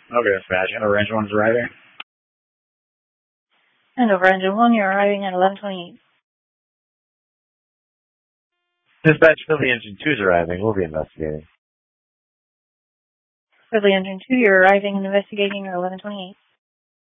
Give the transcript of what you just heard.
Okay, dispatch. Over engine 1 is arriving. And over engine 1, you're arriving at 11:28. Dispatch, Philly engine 2 is arriving. We'll be investigating. Philly engine 2, you're arriving and investigating at 11:28.